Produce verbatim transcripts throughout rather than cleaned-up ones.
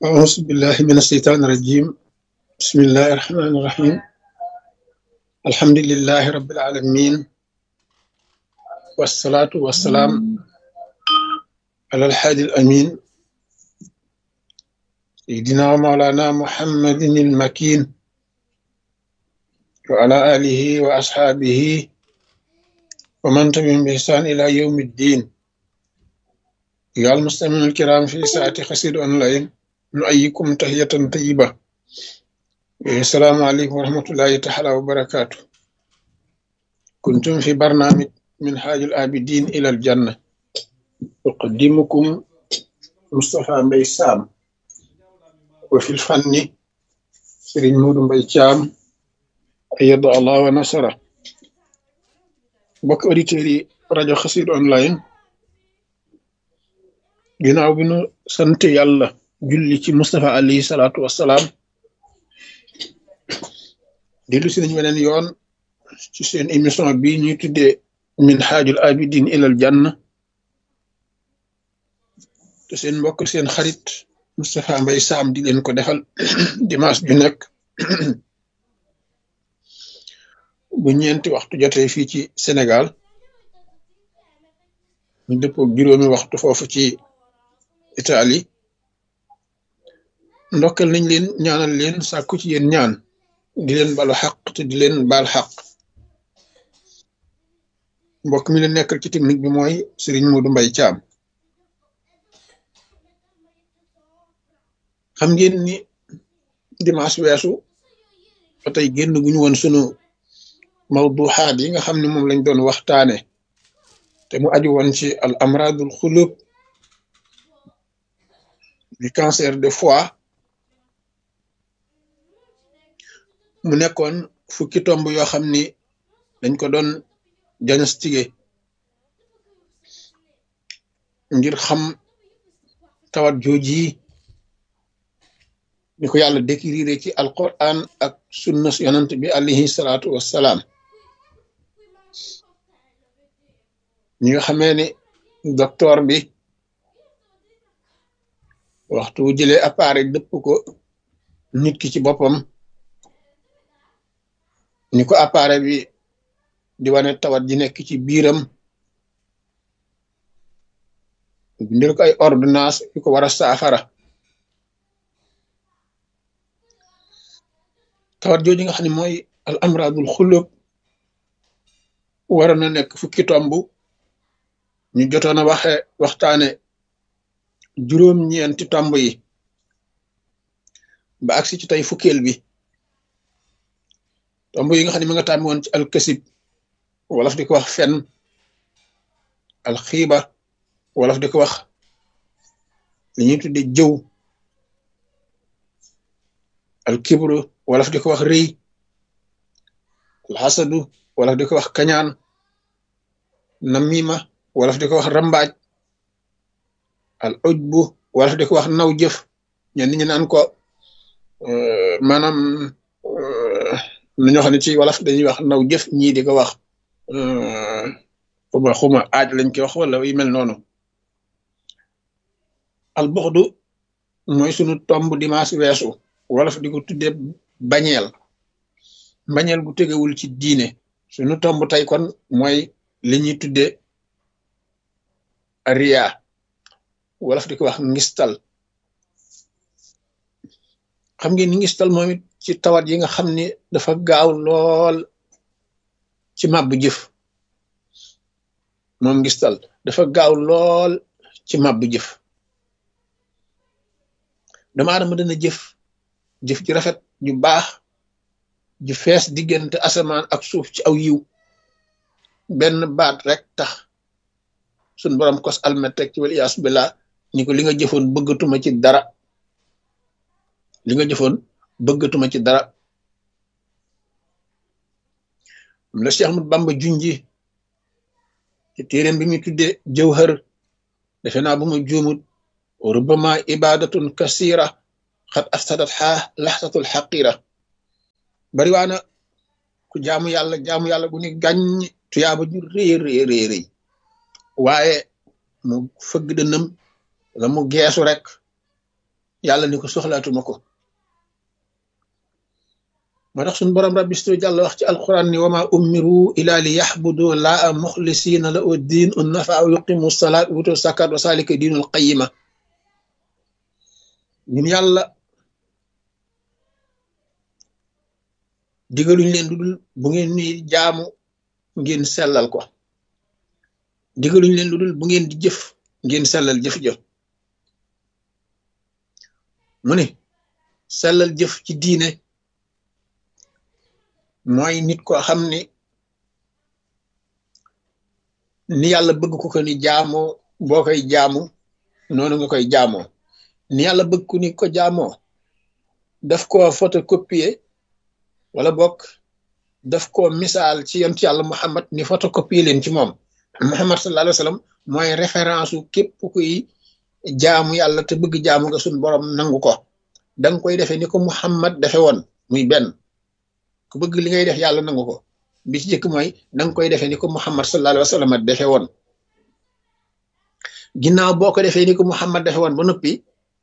أعوذ بالله من الشيطان الرجيم. بسم الله الرحمن الرحيم. الحمد لله رب العالمين، والصلاة والسلام على الحادي الأمين سيدنا ومولانا محمد المكين وعلى آله وأصحابه ومن تبعهم بإحسان إلى يوم الدين. يا المستمعين الكرام، في ساعة خسير أونلاين نؤيكم تحية طيبة. السلام عليكم ورحمة الله تعالى وبركاته. كنتم في برنامج من حاج الآبدين إلى الجنة، أقدمكم مصطفى مبي سام، وفي الفن سيرين مودو مبي شام أيد الله ونصره. بك أوديتيري راديو خسير أونلاين، ginnaaw bi nu sant yàlla julli ci Mustafa alayhi salaatu wassalaam, dellu si nañ weneen yoon ci seen émission bi ñuy tuddee min haajul abidin ilal janna, te seen mbokk seen xarit Moustapha Mbaye Sam di leen ko defal dimanche ju nekk bu ñeenti waxtu jotee fii ci Sénégal, ñu dëppoo juróomi waxtu foofu ci Italie. ndokkal nañ leen, ñaanal leen, sàkku ci yéen ñaan, di leen balu xaq te di leen baal xaq. mbokk mi leen nekkal ci technique bi mooy Serigne Modou Mbaye Thiam. xam ngeen ni dimanche weesu ba tey génn guñu woon sunu mawduxaat yi nga xam ne moom lañ doon waxtaane te mu aju woon ci al amradul xulub di cancer de foie. mu nekkoon fukki tomb yoo xam ni dañ ko doon diagnostiqué ngir xam tawat jooji ni ko yàlla décrire ci alquran ak sunna yonant bi alayhi salaatu wassalaam. ñi nga xamee ni docteur bi waxtu wu jëlee appareil dëpp ko nit ki ci boppam, ni ko appareil bi di wane tawat ji nekk ci biiram, bindal ko ay ordonnance yu ko war a saafara. tawat jooju nga xam ne mooy al amradul xulub war na nekk fukki tomb. ñu jotoon a waxe waxtaane juróom-ñeenti tomb yi ba agsi ci tey fukkeel bi. tomb yi nga xam ne ma nga tàmmi woon ci alkasib, wolof di ko wax fen; alxiiba, wolof di ko wax li ñuy tudde jëw; alkibru, wolof di ko wax rëy; alxasadu, wolof di ko wax kañaan; namima, wolof di ko wax rambaaj; al ujbu, wolof di ko wax naw jëf. ñenn ñi naan ko maanaam na ñoo xam ne ci wolof dañuy wax naw jëf, ñii di ko wax xuma xuma aaj lañ koy wax wala yu mel noonu. al buxdu mooy sunu tomb dimanche weesu, wolof di ko tuddee bañeel bañeel gu tegewul ci diine. sunu tomb tey kon mooy li ñuy tuddee riya, wolof di ko wax ngistal. xam ngeen ni ngistal moom it ci tawat yi nga xam ni dafa gaaw lool ci màbbu jëf. moom ngistal dafa gaaw lool ci màbbu jëf. dama adama dana jëf jëf ji rafet ju baax ju fees diggante asamaan ak suuf ci aw yiw, benn baat rek tax sun borom kos almet rek ci wal iyaasu billah ni ko li nga jëfoon bëggatuma ci dara, li nga jëfoon bëggatuma ci dara. la Cheikh Ahmad Bamba junji ci téeréem bi muy tuddee jawhar, defe naa bu ma juumut, rubbama ibadatun kasira xat afsadat xa laxsatul xaqira. bari waana ku jaamu yàlla jaamu yàlla gu ni gàññ tuyaaba ju rëy rëy rëy rëy, waaye mu fëgg dënam la mu geesu rek yàlla ni ko soxlaatuma ko moo tax suñu borom rabbi stu jàll wax ci alquran ni wama umiru ila li yaxbudu laa muxlisina la u diin un nafa aw yuqimu salaat wutu sakat wa salika diinul qayima ñun yàlla digaluñ leen lu dul bu ngeen ni jaamu ngeen sellal ko digaluñ leen lu dul bu ngeen di jëf ngeen sellal jëf jëf mu ne sellal jëf ci diine mooy nit ko xam ni ni yàlla bëgg ko ko ni jaamoo boo koy jaamu noonu nga koy jaamoo ni yàlla bëgg ku ni ko jaamoo daf ko photocopier wala bokk daf ko misaal ci yonent yàlla Muhammad ni photocopier leen ci moom Muhammad sallallahu alayhi wa sallam mooy référence u képp kuy jaamu yàlla te bëgg jaamu nga suñ borom nangu ko danga koy defee ni ko Muhammad defe woon muy benn ku bëgg li ngay def yàlla nangu ko bi ci jëkk mooy danga koy defee ni ko Muhammad sallallahu alayhi wa sallam defe woon ginnaaw boo ko defee ni ko Muhammad defe woon ba noppi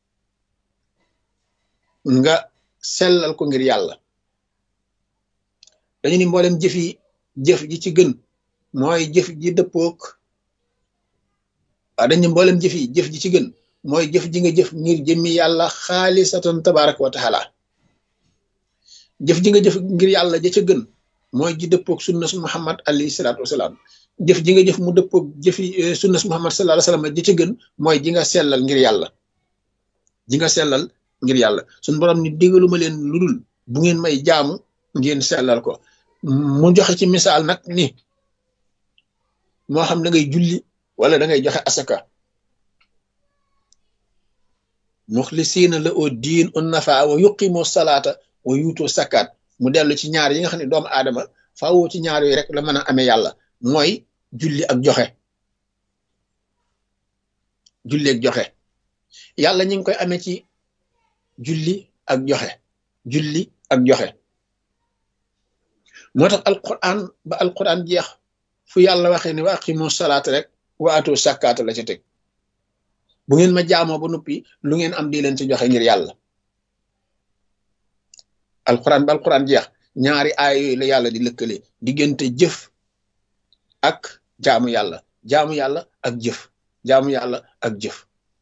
nga sellal ko ngir yàlla dañu ni mboolem jëf yi jëf ji ci gën mooy jëf ji dëppook waaw dañu ni mboolem jëf yi jëf ji ci gën mooy jëf ji nga jëf ngir jëmmi yàlla xaalisatan tabaraka wa taala jëf ji nga jëf ngir yàlla ja ca gën mooy ji dëppook sunna su Muhammad alayhi salaatu wasalaam jëf ji nga jëf mu dëppook jëfi sunna su Muhammad sallallahu alayhi wasallam ja ca gën mooy ji nga sellal ngir yàlla ji nga sellal ngir yàlla suñ borom ni digaluma leen lu dul bu ngeen may jaamu ngeen sellal ko mu joxe ci misaal nag ni moo xam da ngay julli wala da ngay joxe asaka muxlisiina la oo diin un nafa wa yuqimu salaata wa yuutu sakkaat mu dellu ci ñaar yi nga xam ne doomu aadama faaw ci ñaar yooyu rek la mën a amee yàlla mooy julli ak joxe julli ak joxe yàlla ñu ngi koy amee ci julli ak joxe julli ak joxe moo tax alquran ba alquran jeex fu yàlla waxee ne wa aqimu salaata rek wa atu sakkaata la ca teg bu ngeen ma jaamoo ba noppi lu ngeen am di leen ci joxe ngir yàlla alquran ba alquran jeex ñaari aay yooyu la yàlla di lëkkale diggante jëf ak jaamu yàlla jaamu yàlla ak jëf jaamu yàlla ak jëf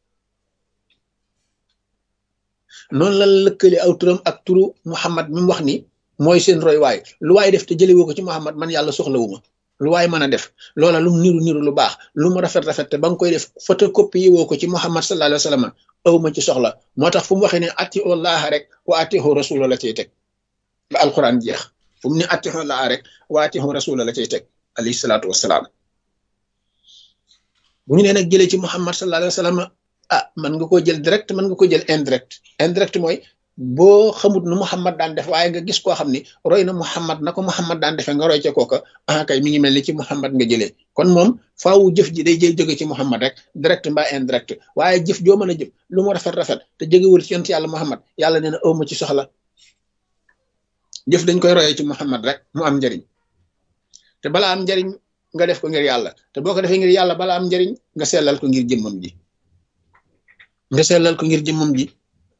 noonu la lëkkale aw turam ak turu Muhammad mi mu wax ni mooy seen roy waay lu waay def te jële woo ko ci Muhammad man yàlla soxlawuma lu waay mën a def loola lu niru niru lu baax lu mu rafet rafet te ba nga koy def photocopie woo ko ci Muhammad sallallahu alayhi wa sallam awma ci soxla moo tax fu mu waxee ne ati Allah rek wa atihu rasula la cay teg ba alquran jeex fu mu ne atihu Allah rek wa atihu rasula la cay teg alayhi salaatu wasalaam bu ñu nee nag jëlee ci Muhammad sallallahu alayhi wa sallam ah mën nga koo jël direct mën nga ko jël indirect indirect mooy boo xamut nu Muhammad daan def waaye nga gis koo xam ni roy na Muhammad na ko Muhammad daan defee nga roy ca kooka ah kay mi ngi mel ni ci Muhammad nga jëlee kon moom faawu jëf ji day jël jóge ci Muhammad rek direct mbaa indirect waaye jëf joo mën a jëf lu mu rafet rafet te jógewul ci yonent yàlla Muhammad yàlla nee na awma ci soxla jëf dañ koy royee ci Muhammad rek mu am njariñ te balaa am njariñ nga def ko ngir yàlla te boo ko defee ngir yàlla balaa am njariñ nga sellal ko ngir jëmmam ji nga sellal ko ngir jëmmam ji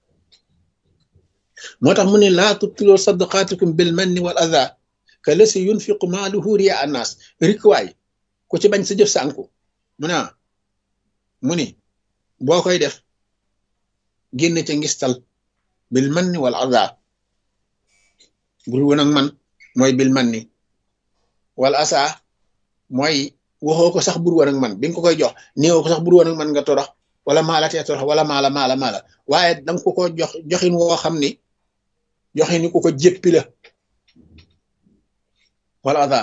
moo tax mu ne laa tubtiloo sadaqaatikum bil manni wal adha ka lasi yunfiqu maaluhu riya annaas rikwaay ku ci bañ sa jëf sànku mu ne mu ni boo koy def génn ca ngistal bil manni wal adha bul woon ak man mooy bil manni wal asa mooy waxoo ko sax bur woon ak man bi nga ko koy jox néewoo ko sax bur woon ak man nga torox wala maala tee torox wala maala maala maala waaye danga ko ko jox joxin woo xam ni joxe ni ku ko jéppi la wala ada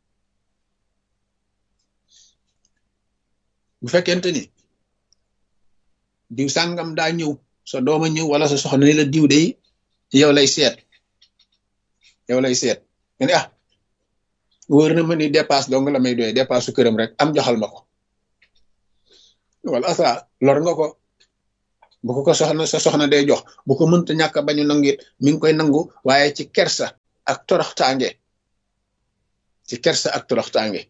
bu fekkente ni diw sàngam daa ñëw sa dooma ñëw wala sa soxna ni la diw day yow lay seet yow lay seet nga ne ah wóor na ma ni dépasse dong la may doy dépasse su këram rek am joxal ma ko wala asa lor nga ko bu ko ko soxna sa soxna day jox bu ko mënta ñàkk a bañu nangu it mi ngi koy nangu waaye ci kersa ak toroxtaange ci kersa ak toroxtaange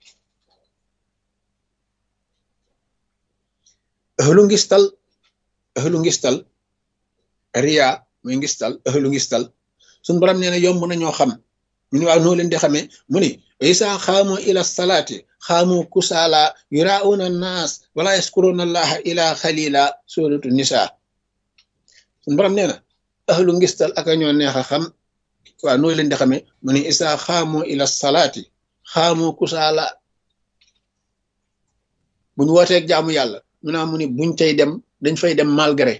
ahlu ngistal ahlu ngistal riya muy ngistal ahlu ngistal suñ borom nee na yomb na ñoo xam ñu ne waaw noo leen di xamee mu ni isa xaamu ila salaati xaamu kusaala yurauna naas wala yaskuruna allaha ila xalila suratu nisa suñ borom nee na ahlu ngistal ak a ñoo neex a xam waaw noo leen di xamee mu ni isa xaamu ila salaati xaamu kusaala buñ wooteeg jaamu yàlla mu naa mu ni buñ tey dem dañ fay dem malgré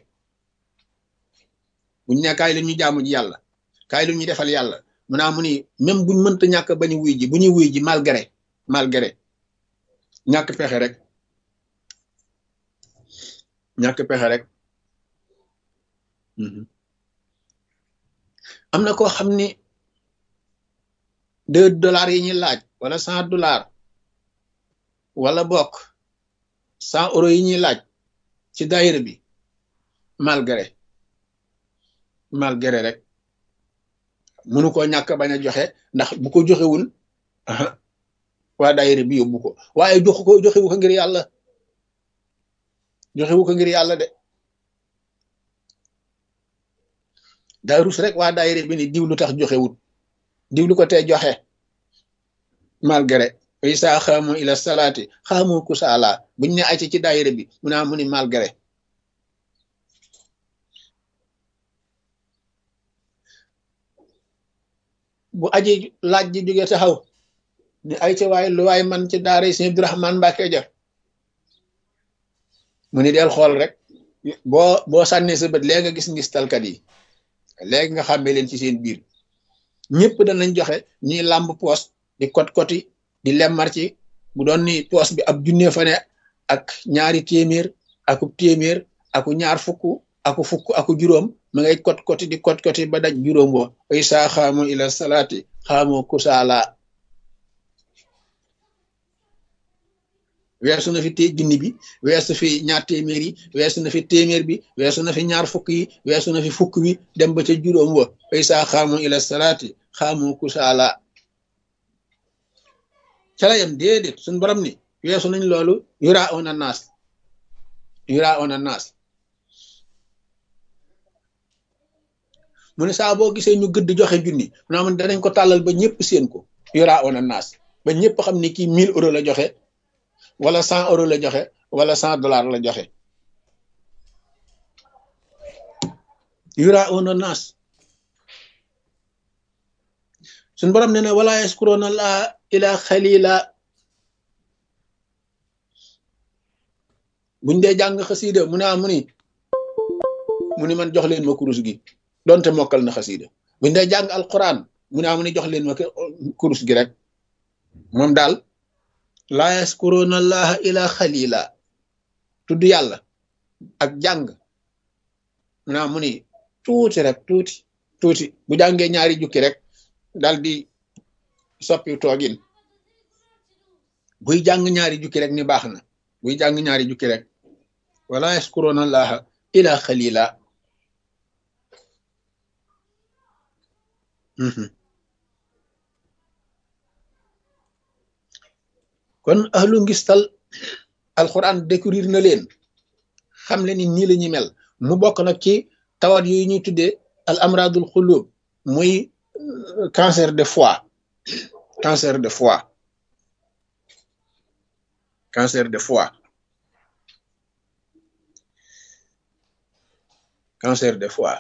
buñ ne kaay lu ñu jaamu ji yàlla kaay lu ñu defal yàlla mu naa mu ni même buñ mënta ñàkk bañu wuy ji bu ñuy wuy ji malgré malgré ñàkk pexe rek ñàkk pexe rek am na koo xam ni deux dollars yi ñuy laaj wala cent dollars wala bokk cent euros yi ñuy laaj ci daayira bi malgré malgré rek mënu koo ñàkk bañ a joxe ndax bu ko joxewul waa daayira bi yóbbu ko waaye joxu ko joxewu ko ngir yàlla joxewu ko ngir yàlla de daa rus rek waa daayira bi ni diw lu tax joxewut diw lu ko tee joxe malgré isa xaamu ila salaati xaamu kusaala buñ ne acci ci daayira bi mu naa mu ni malgré bu aji laaj ji jóge taxaw ni ay ca waay lu waay man ci daara yi sëñ Abdourahmane Mbàkke ja mu ni del xool rek boo boo sànnee sa bët léegi nga gis ngis talkat yi léegi nga xàmmee leen ci seen biir ñëpp danañ joxe ñiy làmb poos di kot koti di lemmar ci bu doon ni poos bi ab junne fa ne ak ñaari téeméer aku téeméer aku ñaar fukk aku fukk aku juróom ma ngay kot koti di kot koti ba daj juróom boo ay saa xaamu ila salaati xaamu kusaala weesu na fi té junni bi weesu fi ñaar téeméer yi weesu na fi téeméer bi weesu na fi ñaar fukk yi weesu na fi fukk wi dem ba ca juróom wa ay saa xaamu ila salaati xaamu kusaala cala yam déedéet suñ borom ni weesu nañ loolu yura ona naas yura ona naas mu ne saa boo gisee ñu gëdd joxe junni mu naa mun danañ ko tàllal ba ñëpp seen ko yura ona naas ba ñëpp xam ni kii mille euros la joxe wala cent euros la joxe wala cent dollars la joxe yura ona naas suñ borom ne ne wala yaskuruna la ila xalila buñ dee jàng xasiida mu ne mu ni mu ni man jox leen ma kurus gi donte mokkal na xasiida buñ dee jàng alquran mu ne mu ni jox leen ma kurus gi rek moom daal laa yaskuruna allaha ila xalila tudd yàlla ak jàng mu ne mu ni tuuti rek tuuti tuuti bu jàngee ñaari jukki rek dal di soppi toogin buy jàng ñaari jukki rek ni baax na buy jàng ñaari jukki rek wala yaskuruna allaha ila xalila kon ahlu ngistal alquran découvrir na leen xam le ni nii la ñuy mel mu bokk nag ci tawat yooyu ñuy tuddee al amradul xulub muy cancer de foie cancer de foie cancer de foie cancer de foie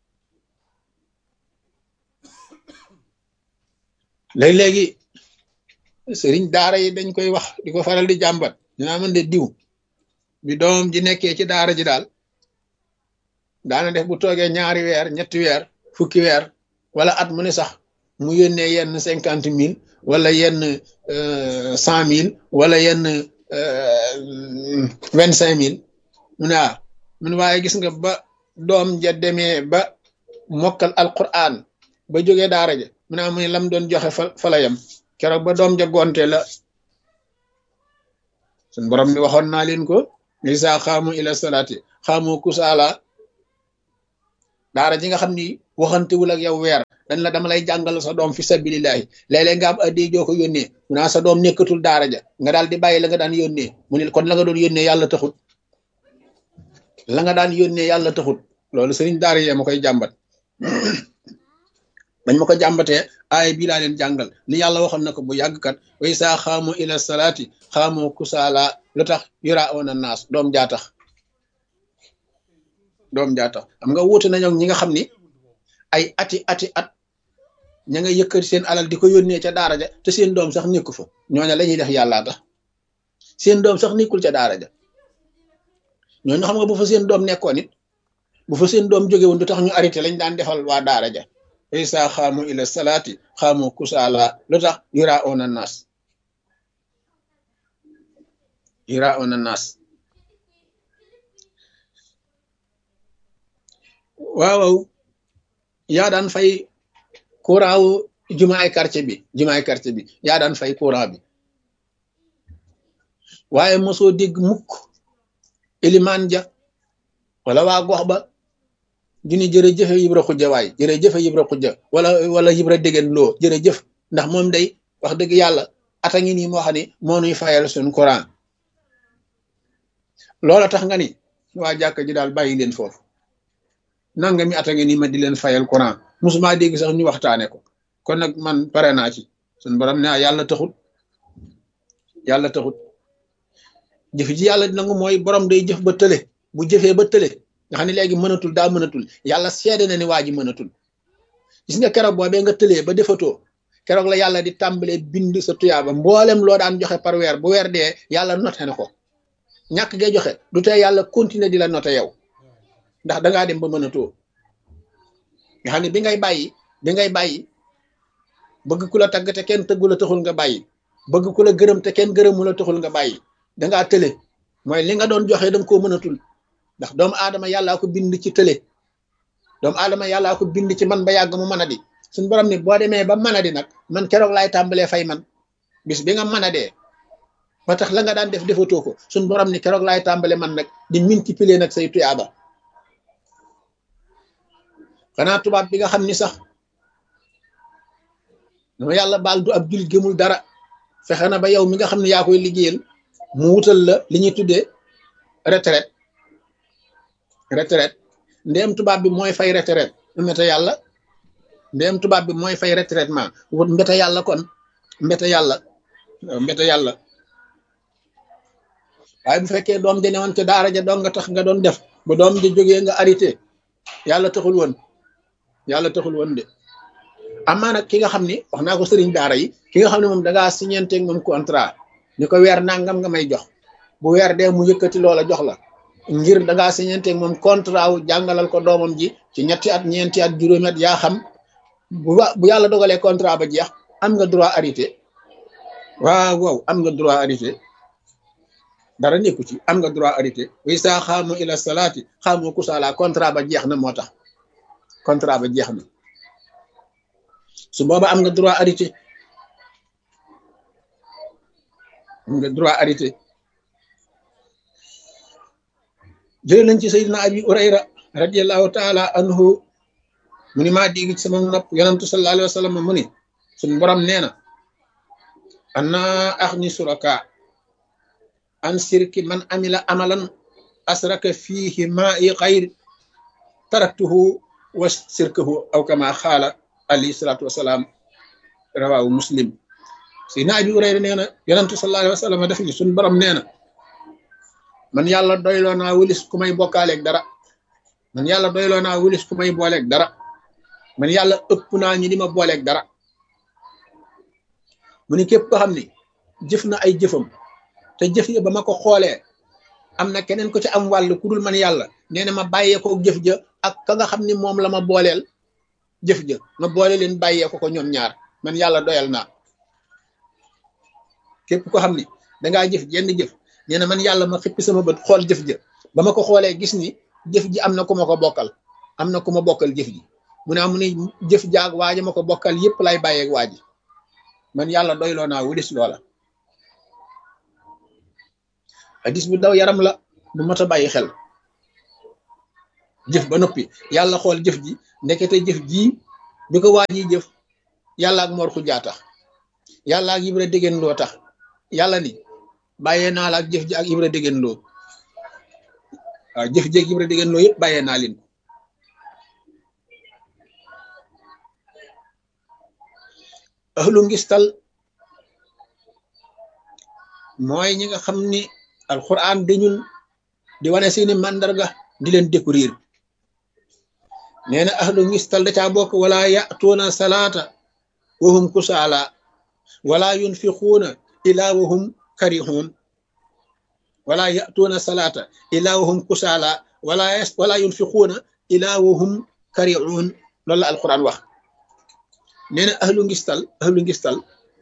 léegi-léegi sëriñ daara yi dañ koy wax di ko faral di jàmbat dinaa mën de diw bi doom ji nekkee ci daara ji daal daana def bu toogee ñaari weer ñetti weer fukki weer wala at mu ne sax mu yónnee yenn cinquante mille wala yenn cent mille wala yenn vingt cinq mille mu ne ah mun waaye gis nga ba doom ja demee ba mokkal alquran ba jógee daara ja mu ne mu ne lam doon joxe fa fa la yam keroog ba doom ja gonte la sun borom ni waxoon naa leen ko isa xaamu ila salaati xaamu kusaala daara ji nga xam ni waxantewul ak yow weer dañ la dama lay jàngal sa doom fi sabilillahi léeg-léeg nga am addi joo ko yónnee mu naa sa doom nekkatul daara ja nga daal di bàyyi la nga daan yónnee mu ne kon la nga doon yónnee yàlla taxul la nga daan yónnee yàlla taxut loolu sëriñ daara yee ma koy jàmbat bañ ma ko jàmbatee aaya bii laa leen jàngal ni yàlla waxoon na ko bu yàgg kat way saa xaamu ila salaati xaamu kusaala lu tax yura oon a naas doom jaa tax doom jaa tax xam nga wuute nañu ñi nga xam ni ay ati ati at ña nga yëkkati seen alal di ko yónnee ca daara ja te seen doom sax nekku fa ñooña la ñuy def yàllaa tax seen doom sax nekkul ca daara ja ñooñu xam nga bu fa seen doom nekkoon it bu fa seen doom jóge woon du tax ñu arrêté lañ daan defal waa daara ja isa xaamu ila salaati xaamu kusaala lu tax yura oon a naas yura oon a naas waaw yaa daan fay courant wu jumaay quartier bi jumaay quartier bi yaa daan fay courant bi waaye mosoo dégg mukk ilimaan ja wala waa gox ba dini jërëjëfe Ibra Xujja waay jërëjëfe Ibra Xujja wala wala Ibra Dégeen Loo jërëjëf ndax moom day wax dëgg yàlla ata ngi nii moo xam ne moo nuy fayal suñ courant loola tax nga ni waa jàkka ji daal bàyyi leen foofu nanga mi ata ngi nii ma di leen fayal courant musuma dégg sax ñu waxtaane ko kon nag man pare naa ci suñ borom ne yàlla taxut yàlla taxut jëf ji yàlla nangu mooy borom day jëf ba tële bu jëfee ba tële nga xam ne léegi mënatul daa mënatul yàlla seede na ni waa ji mënatul gis nga keroog boobee nga tëlee ba defatoo keroog la yàlla di tàmbalee bind sa tuyaaba mboolem loo daan joxe par weer bu weer dee yàlla noté na ko ñàkk ngay joxe du tey yàlla continuer di la noté yow ndax dangaa dem ba mënatoo nga xam ne bi ngay bàyyi bi ngay bàyyi bëgg ku la tagg te kenn tëggu la taxul nga bàyyi bëgg ku la gërëm te kenn gërëmu la taxul nga bàyyi dangaa tële mooy li nga doon joxe danga koo mënatul ndax doomu aadama yàllaa ko bind ci tële doomu aadama yàllaa ko bind ci man ba yàgg mu mën a di suñu borom ni boo demee ba mën a di nag man keroog laay tàmbalee fay man bis bi nga mën a dee ba tax la nga daan def defatoo ko suñu borom ni keroog laay tàmbale man nag di multiplier nag say tuyaaba xanaa tubaab bi nga xam ni sax dama yàlla baal du ab jullit gëmul dara fexe na ba yow mi nga xam ne yaa koy liggéeyal mu wutal la li ñuy tuddee retraite retraite ndéem tubaab bi mooy fay retraite mbete yàlla ndéem tubaab bi mooy fay retraitement wut mbete yàlla kon mbete yàlla mbete yàlla waaye bu fekkee doom ja ne woon ca daara ja doon nga tax nga doon def ba doom ja jógee nga arrêté yàlla taxul woon yàlla taxul woon de amaa nag ki nga xam ni wax naa ko sëriñ daara yi ki nga xam ne moom dangaa signéenteeg moom contrat ni ko weer nangam nga may jox bu weer dee mu yëkkati loola jox la ngir dangaa signéenteeg moom contrat wu jàngalal ko doomam ji ci ñetti at ñeenti at juróomi at yaa xam bu bu yàlla dogalee contrat ba jeex am nga droit arrêté waaw waaw am nga droit arrêté dara nekku ci am nga droit arrêté wi saa xaamu ila salaati xaamu kusaala contrat ba jeex na moo tax contrat ba jeex na su booba am nga droit arrêté am nga droit arrêté jël nañ ci sayyidina abi urayra radiyallahu taala anhu mu ni maa dégg ci sama nopp yonantu sallallahu alayhi wa sallam mu ni suñu borom nee na ana axni suraka an sirki man amila amalan asraka fihi ma'i xayr taraktuhu wa sirkahu aw kama xaala alayhi salatu wasalaam rawahu muslim sayyidina abi urayra nee na yonantu sallallahu alayhi wa sallam def ni suñu borom nee na man yàlla doyloo naa wulis ku may bokkaaleeg dara man yàlla doyloo naa wulis ku may booleeg dara man yàlla ëpp naa ñi di ma booleeg dara mu ni képp ko xam ni jëf na ay jëfam te jëf ya ba ma ko xoolee am na keneen ko ci am wàll ku dul man yàlla nee na ma bàyyee ko jëf ja ak ka nga xam ni moom la ma booleel jëf ja ma boole leen bàyyee ko ko ñoom ñaar man yàlla doyal naa képp ko xam ni dangaa jëf jenn jëf nee na man yàlla ma xippi sama bët xool jëf ja ba ma ko xoolee gis ni jëf ji am na ku ma ko bokkal am na ku ma bokkal jëf ji mu ne amu ni jëf jaag waaja ma ko bokkal yépp lay bàyyeeg waaji man yàlla doyloo naa wulis loola hadis bu daw yaram la bu mat a bàyyi xel jëf ba noppi yàlla xool jëf ji ndekete jëf ji bi ko waaji jëf yàlla ak Mor Xujja tax yàlla ak Ibra Dégeen Loo tax yàlla ni bàyyee naa la ak jëf ji ak Ibra Dégeen Loo waaw jëf jéeg Ibra Degen Lo yëpp bàyyee naa leen ko ahlu ngistal mooy ñi nga xam ni alquran dañul di wane seeni màndarga di leen découvrir nee na ahlu ngistal da caa bokk wala ya'tuuna salaata wahum kusaala wala yunfiquuna ila wahum karihun wala ya'tuuna salaata ila wahum kusaala wala wala yunfiquuna ila wahum karihun loolu la alquran wax nee na ahlu ngistal ahlu ngistal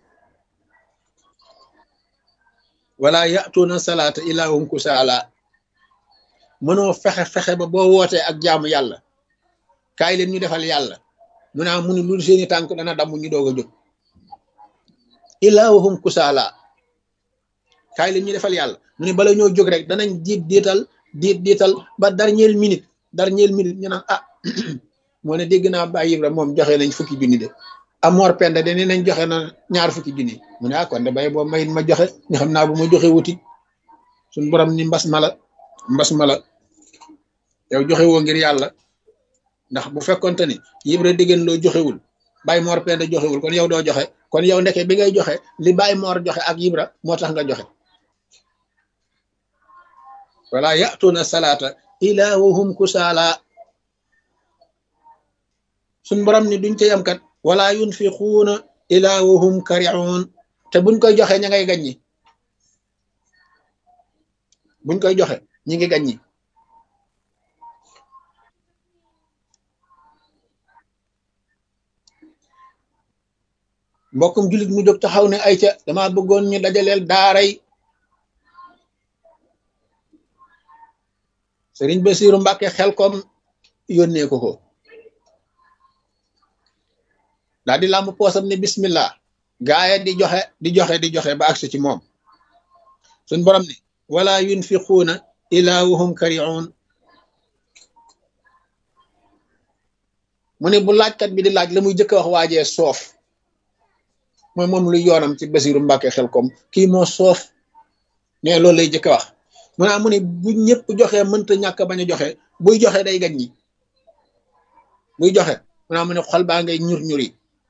wala ya'tuuna salaata ila wahum kusaala mënoo fexe fexe ba boo wootee ak jaamu yàlla kaay leen ñu defal yàlla mu naa mu ni lu seeni tànk dana damm ñu doog a jóg illaa wahum kusaala kaay leen ñu defal yàlla mu ni bala ñoo jóg rek danañ diit diital diit diital ba dernière minute dernière minute ñu naan ah moo ne dégg naa Baay Ibra moom joxe nañ fukki junni de amoor penda de nee nañ joxe na ñaar fukki junni mu ne ah kon de bay boo mayit ma joxe ñu xam naa bu ma joxe wuti suñ borom ni mbas mala mbas mala yow joxe woo ngir yàlla ndax bu fekkonte ni Ibra Degen Lo joxewul Baye Mor Penda joxewul kon yow doo joxe kon yow ndeke bi ngay joxe li Baye Mor joxe ak Ibra moo tax nga joxe wala ya'tuuna salaata ila wahum kusaala suñ borom ni duñ ca yam kat wala yunfiquuna ila wahum karihun te buñ koy joxe ña ngay gaññi buñ koy joxe ñi ngi gaññi mbokkum jullit mu jóg taxaw ne ay ca dama bëggoon ñu dajaleel daaray Sëriñ Basiiru Mbàkke Xelkom yónnee ko ko daal di làmb poosam ne bismillah gaaya di joxe di joxe di joxe ba agsi ci moom suñ borom ne wala yunfiquuna ila wahum karihun mu ne bu laajkat bi di laaj la muy jëkk wax waajee soof mooy moom lu yoonam ci Basiiru Mbàkke Xelkom kii moo soof ne loolu lay jëkk wax mu naa mu ne bu ñëpp joxe mënta ñàkk bañ a joxe buy joxe day gañ ñi buy joxe mu naa mu ne xol baa ngay ñur ñuri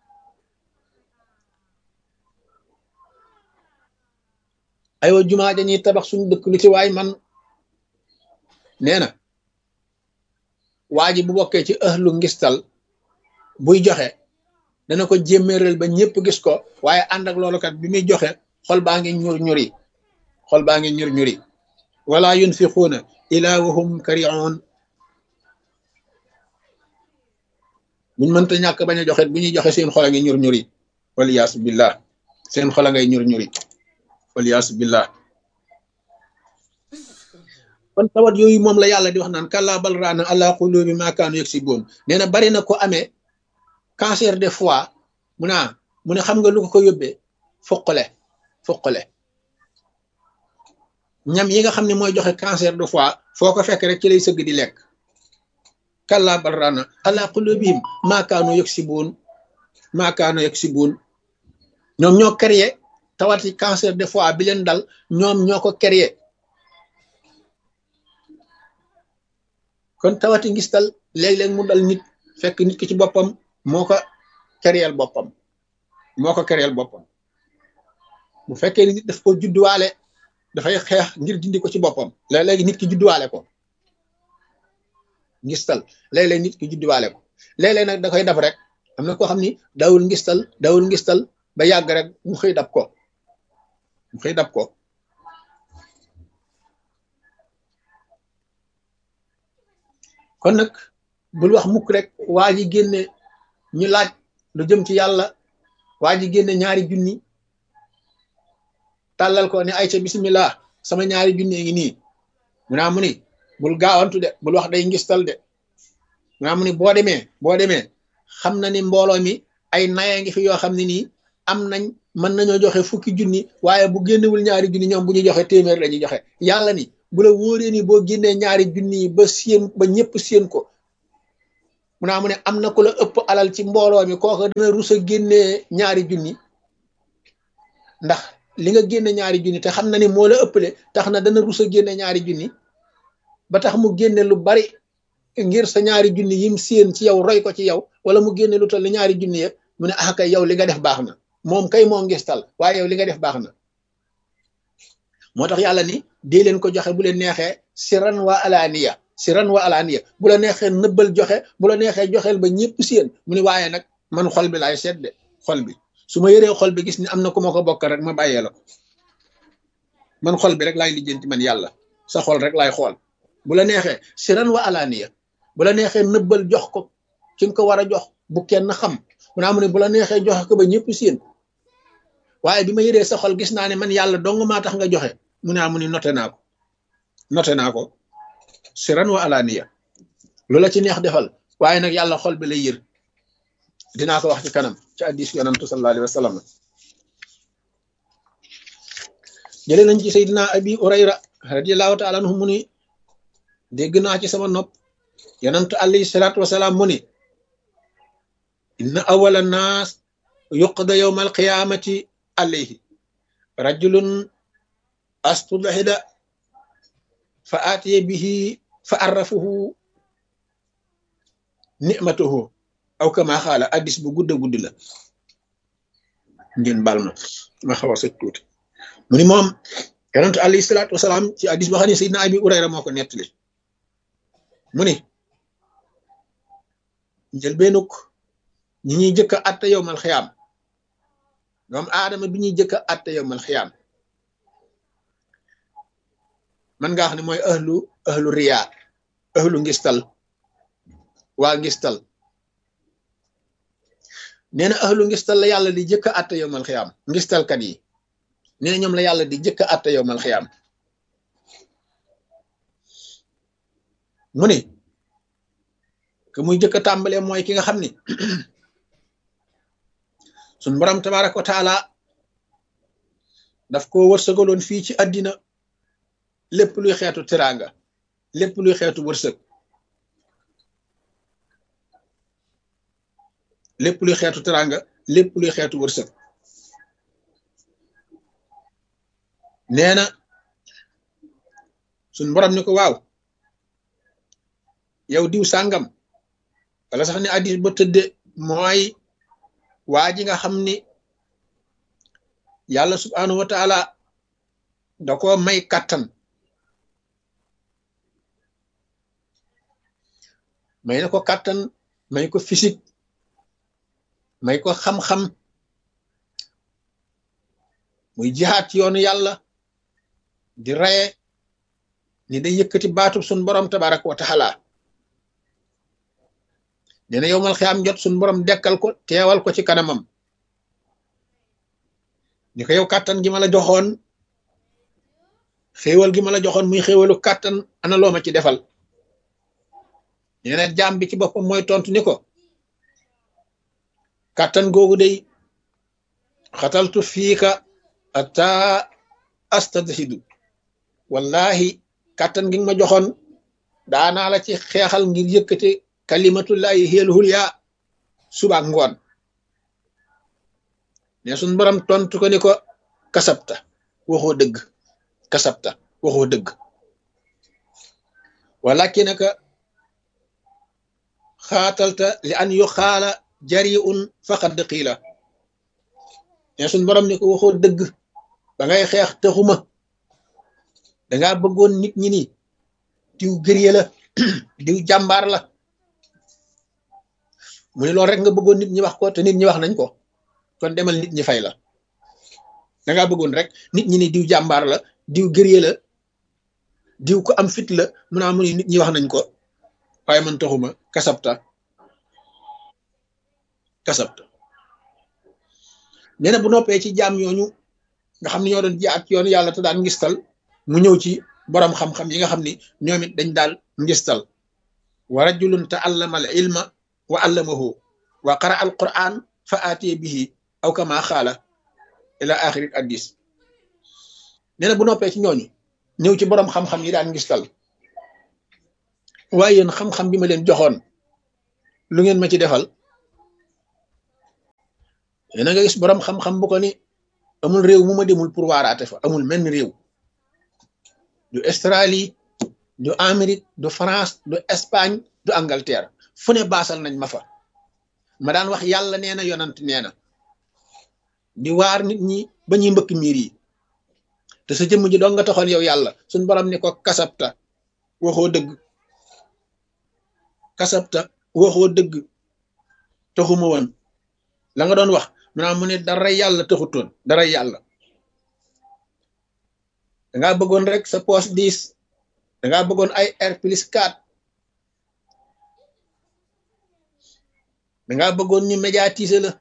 aywa jumaa dañuy tabax suñu dëkk lu ci waay man nee na waa ji bu bokkee ci ahlu ngistal buy joxe dana ko jémméeral ba ñëpp gis ko waaye ànd ak loolu kat bi muy joxe xol baa ngi ñur ñuri xol baa ngi ñur ñuri wala yunfiquuna ila wahum karihun buñ mënta ñàkk bañ a joxe bu ñuy joxe seen xol a ngi ñur ñuri waliyaasu billah seen xol a ngay ñur ñuri waliyaasu billah kon tawat yooyu moom la yàlla di wax naan kallaa bal raana ala qulubi ma kaanu yaksibuun nee na bari na ko amee cancer de foie mu naa mu ne xam nga lu ko ko yóbbee fuqale fuqale ñam yi nga xam ne mooy joxe cancer de foie foo ko fekk rek ci lay sëgg di lekk kallaa bal raana ala qulubihim ma kaanu yaksibuun ma kaanu yaksibuun ñoom ñoo créé tawati cancer de foie bi leen dal ñoom ñoo ko créé kon tawati ngistal léeg-léeg mu dal nit fekk nit ki ci boppam moo ko créel boppam moo ko créel boppam bu fekkee nit daf ko judduwaale dafay xeex ngir dindi ko ci boppam léeg-léegi nit ki judduwaale ko ngistal léeg-léeg nit ki judduwaale ko léeg-léeg nag da koy dab rek am na koo xam ni dawul ngistal dawul ngistal ba yàgg rek mu xëy dab ko mu xëy dab ko kon nag bul wax mukk rek waa ji génne ñu laaj lu jëm ci yàlla waa ji génne ñaari junni tàllal ko ne ay ca bismillah sama ñaari junni ngi nii mu naa mu ni bul gaawantu de bul wax day ngistal de mu naa mu ni boo demee boo demee xam na ni mbooloo mi ay naya ngi fi yoo xam ne nii am nañ mën nañoo joxe fukki junni waaye bu génnewul ñaari junni ñoom bu ñu joxe téeméer la ñuy joxe yàlla ni bu la wóoree ni boo génnee ñaari junni yi ba séen ba ñëpp séen ko mu naa mu ne am na ku la ëpp alal ci mbooloo mi kooku dana rus a génnee ñaari junni ndax li nga génne ñaari junni te xam na ni moo la ëppale tax na dana rus a génne ñaari junni ba tax mu génne lu bari ngir sa ñaari junni yim séen ci yow roy ko ci yow, wala mu génne lu toll ni ñaari junni yëpp mu ne ah kay yow li nga def baax na, moom kay moo ngistal waaye yow li nga def baax na. moo tax yàlla ni dee leen ko joxe bu leen neexee siran wa alaaniya, siran wa alaaniya, bu la neexee nëbbal joxe, bu la neexee joxeel ba ñëpp séen. mu ni waaye nag man xol bi laay seet de, xol bi su ma yëree xol bi gis ni am na ku ma ko bokk rek ma bàyyee la ko. man xol bi rek laay lijjanti man yàlla, sa xol rek laay xool. bu la neexee siran wa alaaniya, bu la neexee nëbbal jox ko ki nga ko war a jox bu kenn xam, mu naa mu ne bu la neexee joxe ko ba ñëpp séen. waaye bi ma yëree sa xol gis naa ne man yàlla dong maa tax nga joxe, mu naa mu ni noté naa ko, noté naa ko siran wa alaaniya, lu la ci neex defal, waaye nag yàlla xol bi lay yër. dinaa ko wax ci kanam ci hadiis yonantu sallallahu alayhi wa sallam. jëlee nañ ci Seydina Abi Hurayra radiyallahu taala anhu mu ni dégg naa ci sama nopp yonantu alayhi salaatu wasalaam mu ni inna awwala naas yuqda yawma alqiyaamati alayhi rajulun astudhida fa aatiya bihi fa arrafahu ni'matahu aw kama xaala. addis bu gudda gudd la, ngeen baal ma ma xaw a sëg tuuti. mu ni moom yonent alayhi salaatu wasalaam ci addis boo xam ne Seydina Abi Hurayra moo ko nettali, mu ni njëlbeenuk ñi ñuy jëkk a atte yowmal xiyaam, ñoom aadama bi ñuy jëkk a atte yowmal xiyaam, man nga xam ne mooy ahlu ahlu riyaa, ahlu ngistal, waa ngistal. nee na ahlu ngistal la yàlla di jëkk a atte yowmal xiyaam, ngistalkat yi nee na ñoom la yàlla di jëkk a atte yowmal xiyaam. mu ni que muy jëkk a tàmbalee mooy ki nga xam ni suñ borom tabaraka wa taala daf ko wërsëgaloon fii ci àddina lépp luy xeetu teraanga, lépp luy xeetu wërsëg, lépp luy xeetu teraanga, lépp luy xeetu wërsëg. nee na suñ borom ni ko waaw yow diw sàngam, wala sax ni addis ba tëdde mooy waa ji nga xam ni yàlla subhanahu wa taala da ko may kàttan, may na ko kàttan, may ko physique, may ko xam-xam, muy jihaat ci yoonu yàlla di raye ni day yëkkati baatub sun borom tabaraka wa taala. nee na yowmal xiyaam jot sun borom dekkal ko, teewal ko ci kanamam ni ko yow kàttan gi ma la joxoon, xéewal gi ma la joxoon muy xéewalu kàttan, ana loo ma ci defal. nee na jaam bi ci boppam mooy tontu ni ko kàttan googu day xataltu fiika ata astadhidu, wallahi kàttan gi nga ma joxoon daanaa la ci xeexal ngir yëkkati kalimatullahi hiyal hulya suba ak ngoon. ne suñ borom tontu ko ni ko kasabta, waxoo dëgg, kasabta waxoo dëgg, walakinaka xaatalta li an yuxaala jariun faqad qiila. ne suñ borom ni ko waxoo dëgg, ba ngay xeex taxuma, dangaa bëggoon nit ñi ni diw gërye la diw jàmbaar la, mu ne loolu rek nga bëggoon nit ñi wax ko, te nit ñi wax nañ ko, kon demal nit ñi fay la. dangaa bëggoon rek nit ñi ni diw jàmbaar la, diw gërye la, diw ko am fit la, mu naa mu ni nit ñi wax nañ ko, waaye man taxuma, kasabta kasabta. nee na bu noppee ci jaam ñooñu nga xam ne ñoo doon jaat yoonu yàlla te daan ngistal, mu ñëw ci borom xam-xam yi nga xam ni ñoom it dañ daal ngistal. wa rajulun ta'allama al ilma wa allamahu wa qara al quran fa aatiya bihi aw kama xaala ila axiri addis. nee na bu noppee ci ñooñu ñëw ci borom xam-xam yi daan ngistal, waaye yéen xam-xam bi ma leen joxoon lu ngeen ma ci defal. nee na nga gis borom xam-xam bu ko ni amul réew mu ma demul pour waaraate fa, amul menn réew, du Australie du Amérique du France du Espagne du Angleterre fu ne baasal nañ ma fa ma daan wax yàlla nee na yonant nee na di waar nit ñi ba ñuy mbëkk miir yi te sa jëmm ji doon nga taxoon yow yàlla suñ borom ni ko kasabta waxoo dëgg kasabta waxoo dëgg taxuma woon la nga doon wax maanaam mu ne dara yàlla taxutoon dara yàlla dangaa bëggoon rek sa poche dix dangaa bëggoon ay R plus quatre dangaa bëggoon ñu médiatiser la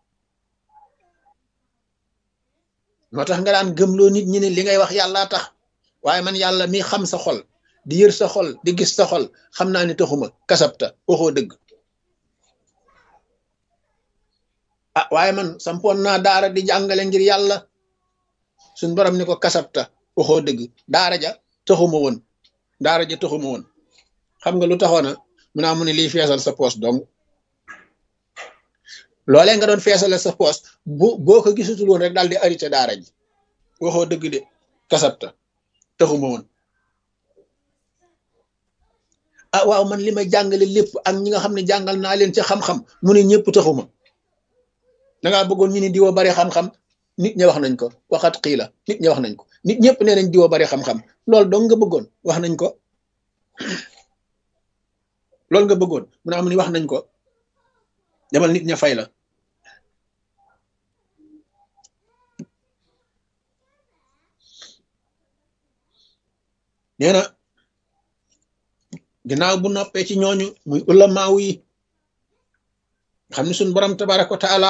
moo tax nga daan gëmloo nit ñi ne li ngay wax yàllaa tax waaye man yàlla mi xam sa xol di yër sa xol di gis sa xol xam naa ne taxuma kasabta waxoo dëgg ah waaye man sampoon naa daara di jàngale ngir yàlla suñ borom ni ko kasabta waxoo dëgg daara ja taxuma woon daara ja taxuma woon xam nga lu taxoona mu naa mu ne liy feesal sa poos dong loolee nga doon feesale sa poos bu boo ko gisutul woon rek daal di arrêté daara ji waxoo dëgg de kasabta taxuma woon ah waaw man li ma jàngale lépp ak ñi nga xam ne jàngal naa leen ci xam-xam mu ne ñëpp taxuma dangaa bëggoon ñu ni diwa bari xam-xam nit ñi wax nañ ko waxat xii la nit ñi wax nañ ko nit ñëpp nee nañ diwa bari xam-xam loolu dong nga bëggoon wax nañ ko loolu nga bëggoon mu ne am ni wax nañ ko demal nit ña fay la nee na ginnaaw bu noppee ci ñooñu muy ulamaaw yi xam ne suñ borom tabaraka wa taala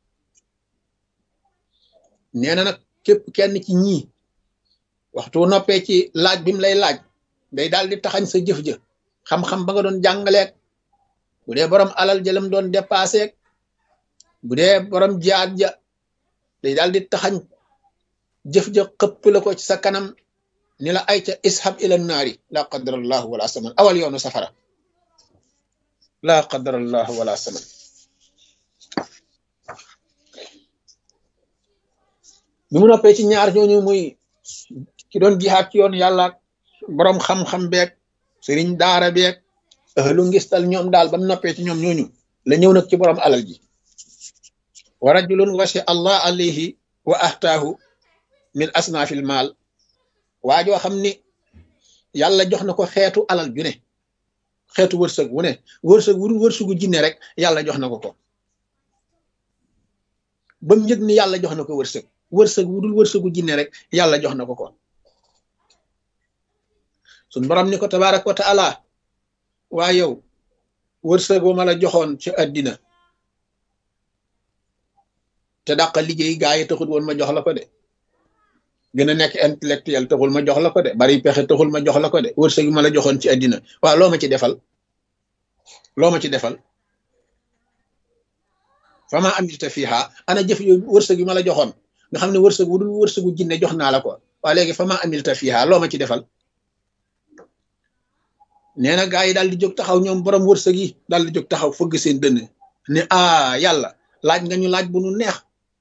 nee na nag képp kenn ci ñii waxtu noppee ci laaj bi mu lay laaj day daal di taxañ sa jëf ja xam-xam ba nga doon jàngaleeg bu dee borom alal jëlam doon dépassé bu dee borom jaat ja day daal di taxañ jëf ja xëpp la ko ci sa kanam ni la ay ca ishab ila naari la qadarallahu wala saman awal yoonu safara la qadarallahu wala saman bi mu noppee ci ñaar ñooñu muy ki doon jihaat ci yoon yàlla borom xam-xam beeg sëriñ daara beeg ahlu ngistal ñoom daal ba mu noppee ci ñoom ñooñu la ñëw nag ci borom alal ji wa rajulun wasi allah alayhi wa ahtaahu min asnaafil maal waa joo xam ni yàlla jox na ko xeetu alal ju ne xeetu wërsëg wu ne wërsëg wu wërsëgu jinne rek yàlla jox na ko ko ba mu yëg ni yàlla jox na ko wërsëg wërsëg wu dul wërsëgu jinne rek yàlla jox na ko ko suñ borom ni ko tabaaraka wa taala waa yow wërsëg wa ma la joxoon ci àddina te dàq liggéey gaa yi taxul woon ma jox la ko de gën a nekk intellectuel taxul ma jox la ko de bari pexe taxul ma jox la ko de wërsëg yu ma la joxoon ci àddina waaw loo ma ci defal loo ma ci defal fama amilta fiha ana jëf yooyu wërsëg yu ma la joxoon nga xam ne wërsëg wu dul wërsëgu jinne jox naa la ko waa léegi fama amilta fiha loo ma ci defal nee na gaa yi daal di jóg taxaw ñoom borom wërsëg yi daal di jóg taxaw fëgg seen dënn ne ah yàlla laaj nga ñu laaj bu nu neex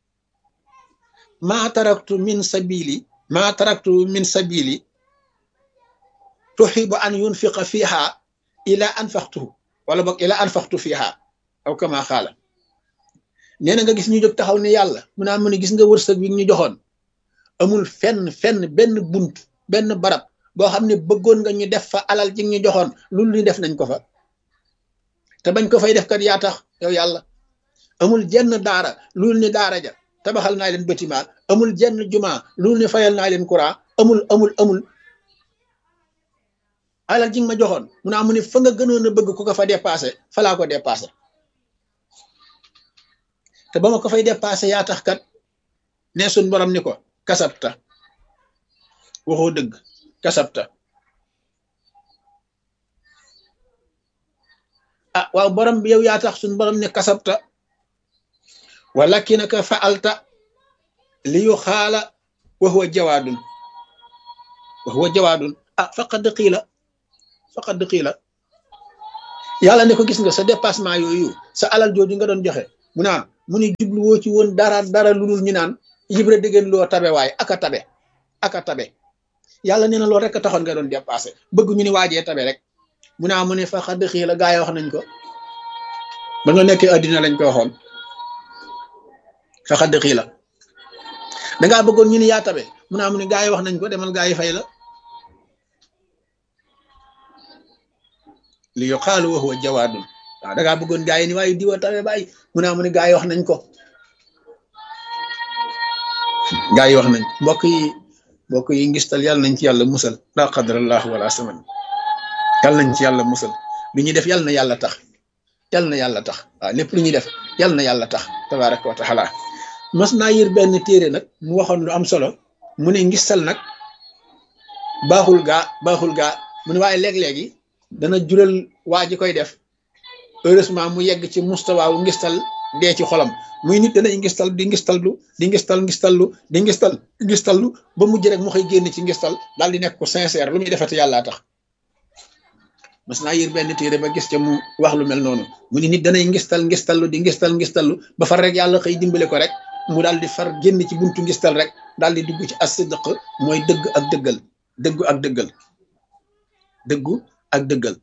maa taraktu min sabili maa taraktu min sabili tuxibu an yunfiqa fiha ila anfaqtuhu wala boog ila anfaqtu fiha aw kama xaala nee na nga gis ñu jóg taxaw ne yàlla mu naa mu ne gis nga wërsëg bi ñu joxoon amul fenn fenn benn bunt benn barab boo xam ne bëggoon nga ñu def fa alal ji ñu joxoon loolu ñu def nañ ko fa te bañ ko fay def kat yaa tax yow yàlla amul jenn daara loolu ni daara ja tabaxal naa leen bâtiment amul jenn juma loolu ni fayal naa leen courant amul amul amul alal ji nga ma joxoon mu naa mu ne fa nga gënoon a bëgg ku ko fa dépassé fa laa ko dépassé te ba ma ko fay dépassé yaa tax kat ne suñ borom ni ko kasabta waxoo dëgg kasabta ah waaw borom bi yow yaa tax suñ borom ne kasabta walakinaka fa'alta li yu xaala wa huwa jawaadun wa huwa jawaadun ah faqad qiila faqad qiila yàlla ne ko gis nga sa dépassement yooyu sa alal jooju nga doon joxe mu naan mu ni jubluwoo ci woon dara dara lu dul ñu naan Ibra dégeen loo tabe waaye aka tabe aka tabe yàlla nee na loolu rek a taxoon nga doon dépassé bëgg ñu ni waajee tabe rek mu ne mu ne fa xadd xii la gaa yi wax nañ ko ba nga nekkee addina lañ ko waxoon fa xadd xii la dangaa bëggoon ñu ni yaa tabe mu ne mu ne gaa yi wax nañ ko demal gaa yi fay la li yuqaalu wa huwa jawaadun waaw dangaa bëggoon gaa yi ni waaye diwa tabe bàyyi mu ne mu ne gaa yi wax nañ ko gaa yi wax nañ mbokk yi mbokk yi ngistal yàlla nañ ci yàlla musal la qadrallahu wala saman yàlla nañ ci yàlla musal lu ñuy def yàlla na yàlla tax yàlla na yàlla tax waaw lépp lu ñuy def yàlla na yàlla tax tabaraka wa taala mas naa yër benn téere nag mu waxoon lu am solo mu ne ngistal nag baaxul gaa baaxul gaa mu ne waaye léeg-léegi dana jural waa ji koy def heureusement mu yegg ci mustawaawu ngistal dee ci xolam muy nit danay ngistal di ngistallu di ngistal ngistallu di ngistal ngistallu ba mujj rek mu xëy génn ci ngistal daal di nekk ko sincère lu muy defati yàllaa tax mas naa yër benn téere ba gis ca mu wax lu mel noonu mu ni nit danay ngistal ngistallu di ngistal ngistallu ba far rek yàlla xëy dimbale ko rek mu daal di far génn ci buntu ngistal rek daal di dugg ci as-sidq mooy dëgg ak dëggal dëggu ak dëggal dëggu ak dëggal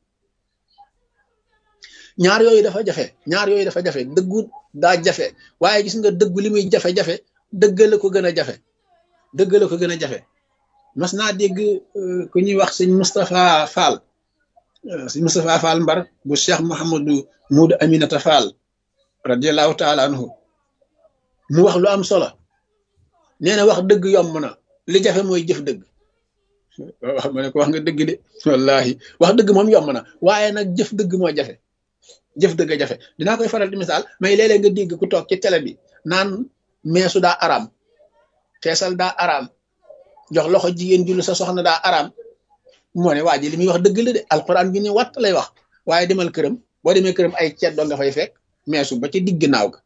ñaar yooyu dafa jafe ñaar yooyu dafa jafe dëggu daa jafe waaye gis nga dëggu li muy jafe-jafe dëggale ko gën a jafe dëggale ko gën a jafe mas naa dégg ku ñuy wax sëñ Moustapha Fall sëñ Moustapha Fall Mbar bu Cheikh Mouhamadou Moudou Aminata Fall radiallahu taala anhu mu wax lu am solo nee na wax dëgg yomb na li jafe mooy jëf dëgg wax ma ne ko wax nga dëgg de wallahi wax dëgg moom yomb na waaye nag jëf dëgg moo jafe jëf dëgg jafe dinaa koy faral di misaal mais léeg-léeg nga dégg ku toog ci télé bi naan meesu daa araam xeesal daa araam jox loxo jigéen jullu sa soxna daa araam moo ne waa ji li muy wax dëgg la de alquran bi ni watt lay wax waaye demal këram boo demee këram ay ceet doo nga fay fekk meesu ba ci digg naaw ga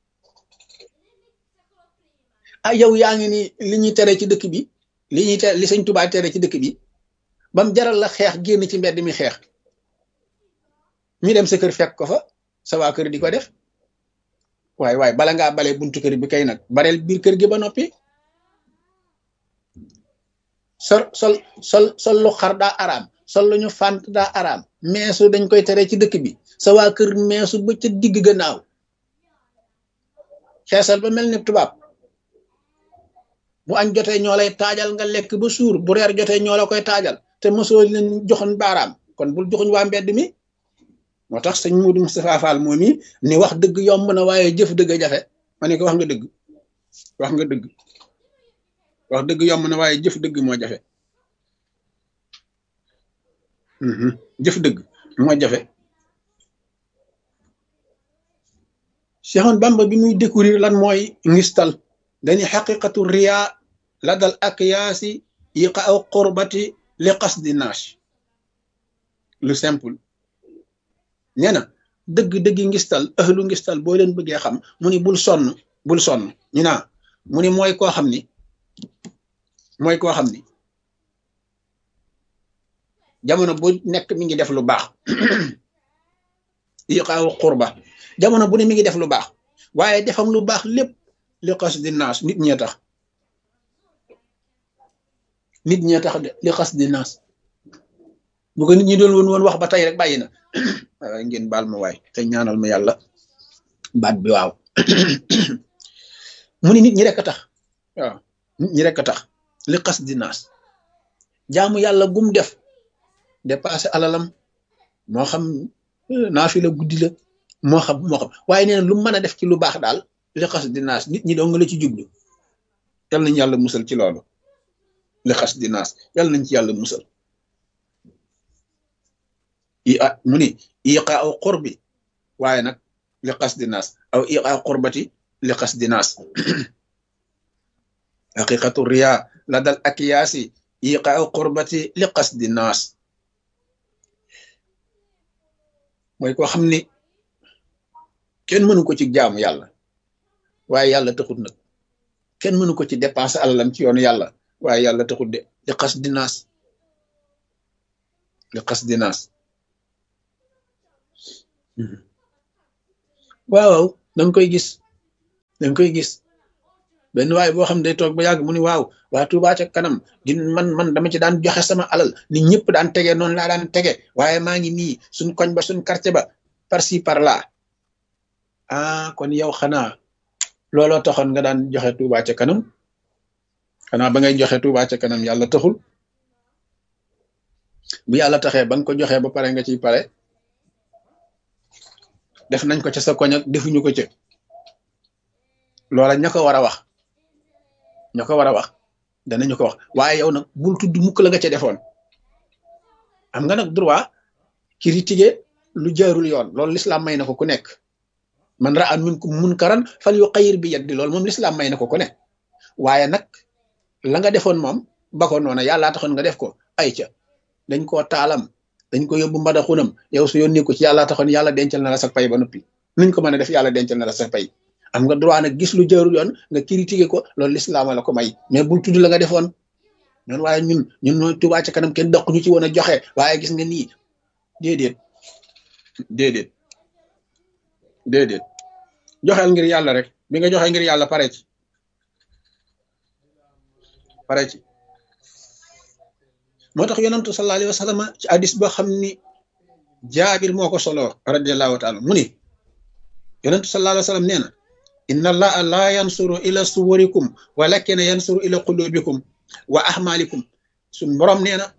ah yow yaa ngi ni li ñuy tere ci dëkk bi li ñuy tere li sëñ Tuubaa tere ci dëkk bi bam jaral la xeex génn ci mbedd mi xeex ñu dem sa kër fekk ko fa sa waa kër di ko def waaye waaye bala ngaa bale buntu kër bi kay nag bareel biir kër gi ba noppi sol sol sol sol lu xar daa araam sol lu ñu fànt daa araam meesu dañ koy tere ci dëkk bi sa waa kër meesu ba ca digg gannaaw xeesal ba mel ni tubaab bu añ jotee ñoo lay taajal nga lekk ba suur bu reer jotee ñoo la koy taajal te mosoo leen joxoon baaraam kon bul joxuñ waa mbedd mi moo tax sëñ Moudou Moustapha Fall moom yi ni wax dëgg yomb na waaye jëf dëgg a jafe ma ne ko wax nga dëgg wax nga dëgg wax dëgg yomb na waaye jëf dëgg moo jafe jëf dëgg moo jafe Cheikhoun Bamba bi muy découvrir lan mooy ngistal dañuy xaqiqatu riya la dal ak yaasi yiqa aw qurbati li qasdi naas lu simple nee na dëgg-dëgg ngistal ahlu ngistal boo leen bëggee xam mu ni bul sonn bul sonn ñu naa mu ni mooy koo xam ni mooy koo xam ni jamono bu nekk mi ngi def lu baax yiqaawu qurba jamono bu ne mi ngi def lu baax waaye defam lu baax lépp li qasdi naas nit ñee tax nit ñee tax de li qasdi naas bu ko nit ñi doon woon woon wax ba tey rek bàyyi na waaye ngeen baal ma waay te ñaanal ma yàlla baat bi waaw mu ni nit ñi rek a tax waaw nit ñi rek a tax li qasdi naas jaamu yàlla gum def dépassé alalam moo xam naafila guddi la moo xam moo xam waaye nee na lu mën a def ci lu baax daal li qasdi naas nit ñi dong la ci jublu yal nañ yàlla musal ci loolu li qasdi naas yal nañ ci yàlla musal i a mu ni iqa aw qurbi waaye nag li qasdi naas aw iqa qurbati li qasdi naas haqiqatu riya la dal akiyaasi iqa aw qurbati li qasdi naas mooy koo xam ni kenn mënu ko ci jaamu yàlla waaye yàlla taxut nag kenn mënu ko ci dépenser alalam ci yoonu yàlla waaye yàlla taxut de li qasdi naas li qasdi naas waaw danga koy gis danga koy gis benn waay boo xam ne day toog ba yàgg mu ni waaw waa Touba ca kanam di man man dama ci daan joxe sama alal ni ñëpp daan tege noonu laa daan tege waaye maa ngi nii suñ koñ ba suñ quartier ba par ci par là ah kon yow xanaa looloo taxoon nga daan joxe Touba ca kanam xanaa ba ngay joxe Touba ca kanam yàlla taxul bu yàlla taxee ba nga ko joxee ba pare nga ciy pare def nañ ko ca sa koñ ak defuñu ko ca loola ña ko war a wax ña ko war a wax danañu ko wax waaye yow nag bul tudd mukk la nga ca defoon am nga nag droit critiquer lu jaarul yoon loolu l'islam may na ko ku nekk man ra'a minkum munkaran fal yuqayyir bi yadi loolu moom l'islam may na ko ku nekk waaye nag la nga defoon moom ba ko noona yàllaa taxoon nga def ko ay ca dañ koo taalam dañ ko yóbbu mbadaxunam yow su yónni ko ci yàllaa taxoon yàlla dencal na la sa pay ba noppi nuñ ko mën a def yàlla dencal na la sa pay am nga droit nag gis lu jaarul yoon nga critiquer ko loolu l'islam la ko may mais bul tudd la nga defoon ñun waaye ñun ñun ñooy Touba ca kanam kenn daq ñu ci woon a joxe waaye gis nga nii déedéet déedéet déedéet joxeel ngir yàlla rek bi nga joxe ngir yàlla pare ci pare ci moo tax yonantu sallallahu alayhi wa sallam ci hadis boo xam ni jaabir moo ko solo radiallahu taala mu ni yonantu sallallahu alayhi wa sallam nee na inna allaha la yansuru ila suwarikum walakin yansuru ila qulubikum wa ahmalikum suñ borom nee na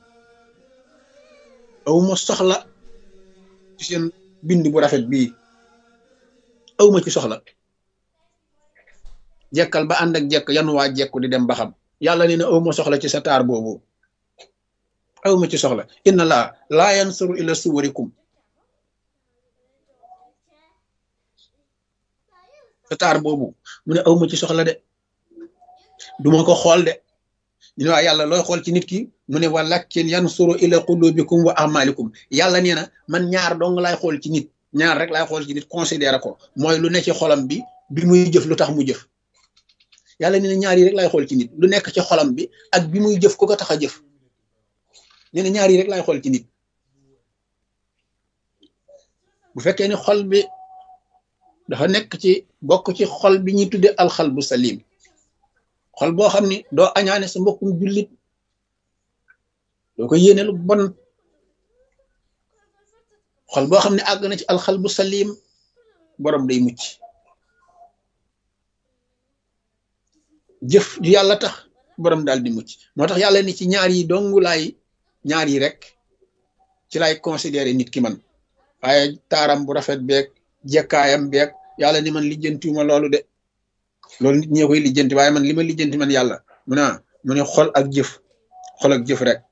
awma soxla ci seen bind bu rafet bii awma ci soxla jekkal ba ànd ak jekk yan waa jekku di dem ba xam yàlla nee na awma soxla ci sa taar boobu awma ci soxla inna allaha la yansuru ila suwarikum sa taar boobu mu ne awma ci soxla de duma ko xool de ñu ne waa yàlla looy xool ci nit ki mu ne walakin yansuru ila qulubikum wa amalikum yàlla nee na man ñaar dong laay xool ci nit ñaar rek laay xool ci nit considéré ko mooy lu ne ci xolam bi bi muy jëf lu tax mu jëf yàlla nee na ñaar yi rek laay xool ci nit lu nekk ci xolam bi ak bi muy jëf ku ko tax a jëf nee na ñaar yi rek laay xool ci nit bu fekkee ni xol bi dafa nekk ci bokk ci xol bi ñuy tudde alxalbu salim xol boo xam ni doo añaane sa mbokkum jullit doo ko yéene lu bon xol boo xam ne àgg na ci alxalbu salim borom day mucc jëf ju yàlla tax borom daal di mucc moo tax yàlla ni ci ñaar yi dongu laay ñaar yi rek ci lay considéré nit ki man waaye taaram bu rafet beeg jekkaayam beeg yàlla ni man lijjantiwuma loolu de loolu nit ñee koy lijjanti waaye man li ma lijjanti man yàlla mu ne mu ne xol ak jëf xol ak jëf rek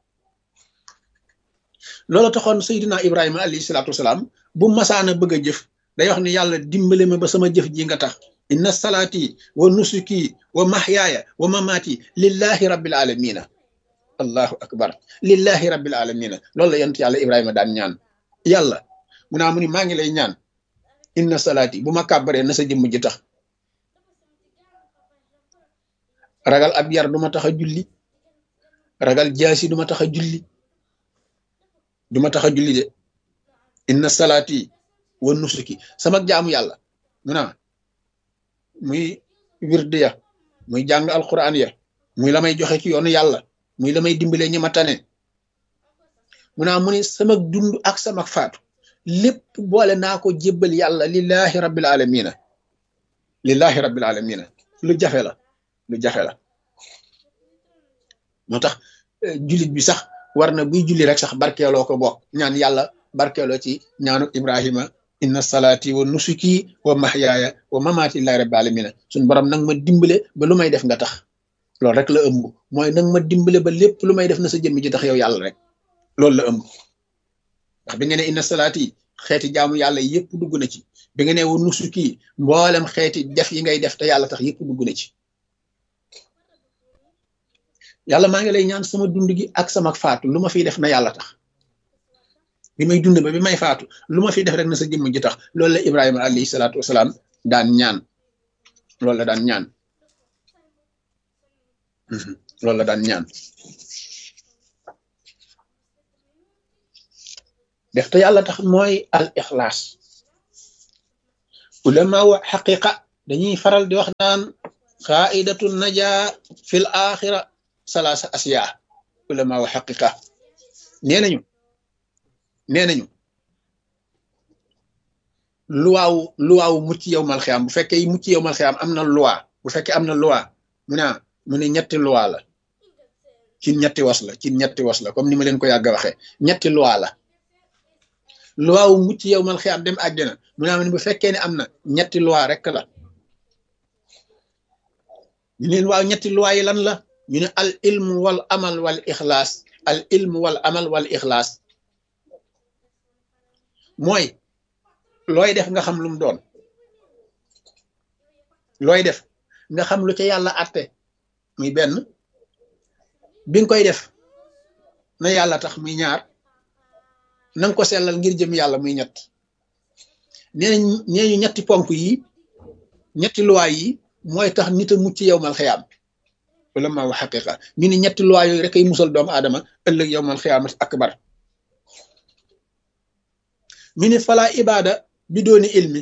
loolu taxoon Seydina Ibrahima alayhi salaatu wasalaam bu masaana bëgg a jëf day wax ne yàlla dimbale ma ba sama jëf ji nga tax inna salaati wa nusuki wa mahyaaya wa mamaati lillahi rabbil alamina allahu akbar lillahi rabbil alamina loolu la yonent yàlla Ibrahima daan ñaan yàlla mu naa mu ni maa ngi lay ñaan inna salaati bu ma kàbbaree na sa jëmm ji tax ragal ab yar duma tax a julli ragal jaasi duma tax a julli duma tax a julli de inna salaati wa nusuki sama jaamu yàlla mu naa muy wird ya muy jàng alquran ya muy la may joxe ci yoonu yàlla muy la may dimbalee ñi ma tane mu naa mu ne sama dund ak sama faatu lépp boole naa ko jébbal yàlla lillahi rabbil alamina lillahi rabbil alamina lu jafe la lu jafe la moo tax jullit bi sax war na buy julli rek sax barkeeloo ko bokk ñaan yàlla barkeeloo ci ñaanu Ibrahima inna salaati wa nusuki wa mahyaaya wa mamaati lillahi rabbil alamina suñ borom nag ma dimbale ba lu may def nga tax loolu rek la ëmb mooy nag ma dimbale ba lépp lu may def na sa jëmmi ji tax yow yàlla rek loolu la ëmb ndax bi nga ne inna salaati xeeti jaamu yàlla yëpp dugg na ci bi nga ne wa nusuki mboolem xeeti def yi ngay def te yàlla tax yëpp dugg na ci yàlla maa ngi lay ñaan sama dund gi ak sama faatu lu ma fiy def na yàlla tax bi may dund ba bi may faatu lu ma fiy def rek na sa jëmm ji tax loolu la Ibrahima alayhi salaatu wasalaam daan ñaan loolu la daan ñaan loolu la daan ñaan def te yàlla tax mooy al ixlaas ulama wa xaqiqa dañuy faral di wax naan xaaidatu naja fil axira salaasa asiya ulama wa xaqiqa nee nañu nee nañu luwaaw luwaaw mucc yow mal xiyaam bu fekkee mucc yow mal xiyaam am na loi bu fekkee am na loi mu ne mu ne ñetti loi la ci ñetti was la ci ñetti was la comme ni ma leen ko yàgg a waxee ñetti loi la luwaaw mucc yow mal xiyaam dem àjjana mu ne bu fekkee ne am na ñetti loi rek la ñu leen waaw ñetti loi yi lan la ñu ne al ilmu wal amal wal ixlaas al ilmu wal amal wal ixlaas mooy looy def nga xam lu mu doon looy def nga xam lu ca yàlla àtte muy benn bi nga koy def na yàlla tax muy ñaar na nga ko sellal ngir jëm yàlla muy ñett nee nañ nee ñu ñetti ponk yi ñetti loi yi mooy tax nit a mucc yowmal xiyaam wala ma wax xaqiqa ñu ni ñetti loi yooyu rek ay musal doomu aadama ëllëg yowmal xiyaamat akbar ñu ni fala ibada bi dooni ilmi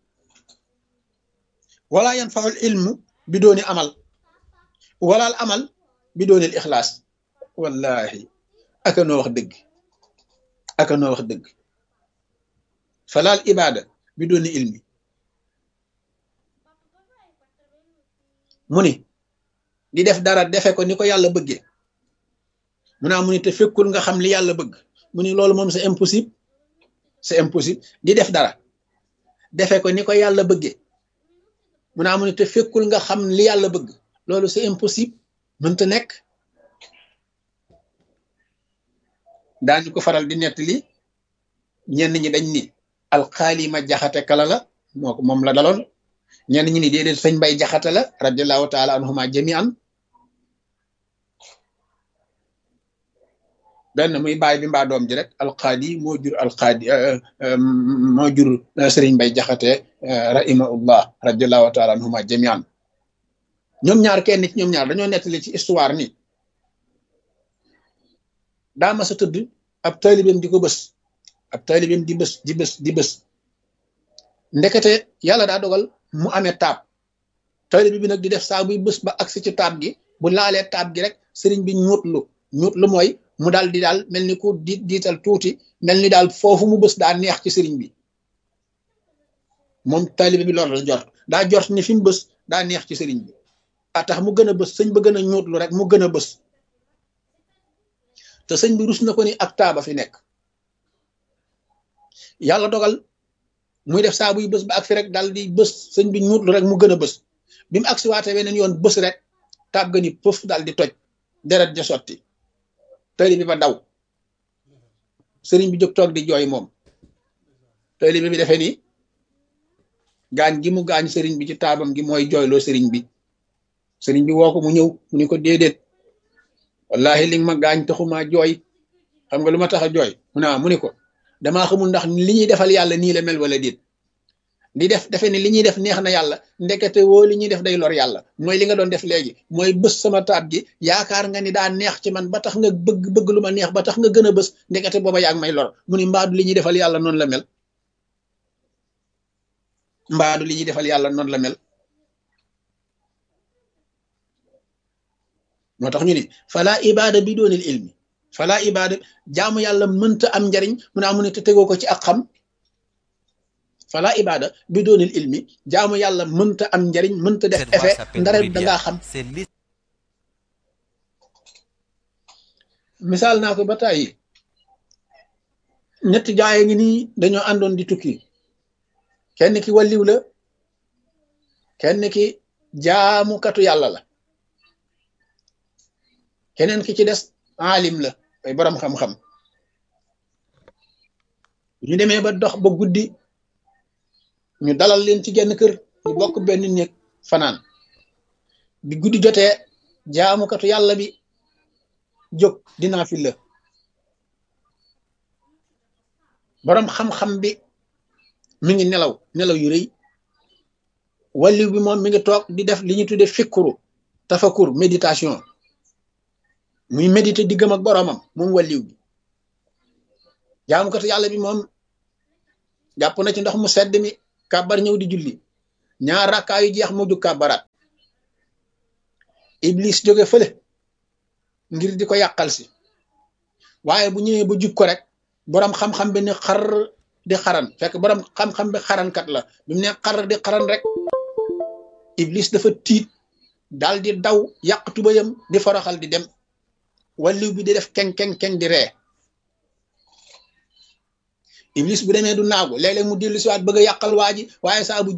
wala yanfaul ilmu bi dooni amal wala al amal bi dooni al ixlaas wallahi aka noo wax dëgg aka noo wax dëgg fala al ibada bi dooni ilmi mu ni di def dara defe ko ni ko yàlla bëggee mu naa mu ni te fekkul nga xam li yàlla bëgg mu ni loolu moom c'est impossible c'est impossible di def dara defe ko ni ko yàlla bëggee mu naa mu ni te fekkul nga xam li yàlla bëgg loolu c'est impossible mënta nekk daañu ko faral di nettali ñenn ñi dañ ni alxaalima jaxate kala la moo ko moom la daloon ñenn ñi ni déedéet sëñ Mbay jaxate la radiallahu taala anhuma jami'an benn muy bàyyi bi mbaa doom ji rek alqaadi moo jur alqaadi moo jur sëriñ Mbay jaxate rahimahullah radiallahu taala anhuma jami'an ñoom ñaar kenn ci ñoom ñaar dañoo nettali ci histoire ni daa ma sa tëdd ab taalibeem di ko bës ab taalibeem di bës di bës di bës ndekete yàlla daa dogal mu amee taab taalibe bi nag di def saa buy bës ba agsi ci taab gi bu laalee taab gi rek sëriñ bi ñuutlu ñuutlu mooy mu daal di daal mel ni ku di diital tuuti mel ni daal foofu mu bës daa neex ci sëriñ bi moom taalibe bi loolu la jort daa jort ni fi mu bës daa neex ci sëriñ bi a tax mu gën a bës sëñ ba gën a ñuutlu rek mu gën a bës te sëñ bi rus na ko ni ak taaba fi nekk yàlla dogal muy def saa buy bës ba agsi rek daal di bës sëñ bi ñuutlu rek mu gën a bës bi mu agsi waate weneen yoon bës rek taab ga ni pëf daal di toj deret ja sotti taalibe bi ba daw sëriñ bi jóg toog di jooy moom taalibe bi defee ni gaañ gi mu gaañ sëriñ bi ci taabam gi mooy jooyloo sëriñ bi sëriñ bi woo ko mu ñëw mu ni ko déedéet wallahi li nga ma gaañ taxuma jooy xam nga lu ma tax a jooy mu naa mu ni ko damaa xamul ndax li ñuy defal yàlla nii la mel wala déet di def defe ni li ñuy def neex na yàlla ndekete woo li ñuy def day lor yàlla mooy li nga doon def léegi mooy bës sama taab gi yaakaar nga ni daa neex ci man ba tax nga bëgg bëgg lu ma neex ba tax nga gën a bës ndekete booba yaa ngi may lor mu ni mbaadu li ñuy defal yàlla noonu la mel mbaadu li ñuy defal yàlla noonu la mel moo tax ñu ni fala ibada bi doonil ilmi fala ibada jaamu yàlla mënta am njariñ mu ne amu ne te tegoo ko ci ak xam fala ibada bi doonil ilmi jaamu yàlla mënta am njariñ mënta def effet ndare dangaa xam misaal naa ko ba tàyyi ñetti jaaye ngi nii dañoo àndoon di tukki kenn ki wàlliw la kenn ki jaamukatu yàlla la keneen ki ci des aalim la ay borom xam-xam ñu demee ba dox ba guddi ñu dalal leen ci genn kër ñu bokk benn néeg fanaan bi guddi jotee jaamukatu yàlla bi jóg dinaa fi la borom xam-xam bi mi ngi nelaw nelaw yu rëy wàlliw bi moom mi ngi toog di def li ñu tudde fikkuru tafakur méditation muy méditer diggam ak boromam moom wàlliw bi jaamukatu yàlla bi moom jàpp na ci ndox mu sedd mi kàbbar ñëw di julli ñaar rakkaa yu jeex mu jug kàbbaraat iblis jóge fële ngir di ko yàqal si waaye bu ñëwee ba jub ko rek borom xam-xam bi ne xar di xaran fekk borom xam-xam bi xarankat la bi mu ne xar di xaran rek iblis dafa tiit daal di daw yàq tubayam di foroxal di dem walliw bi di def keng keng keng di ree iblis bu demee du naagu léeg-léeg mu dellu si waat bëgg a yàqal waa ji waaye saa bu